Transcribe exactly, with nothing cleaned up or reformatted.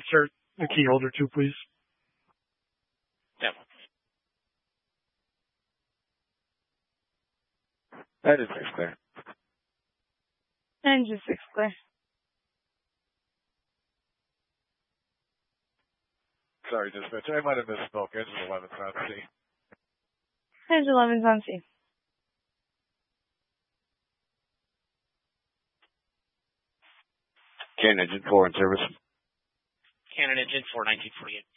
insert the key holder too, please? Yeah. Engine six clear. Engine six clear. Sorry, dispatcher. I might have misspoke. Engine eleven's on C. Engine eleven's on C. Cannon Engine four in service. Cannon Engine four, nineteen forty-eight.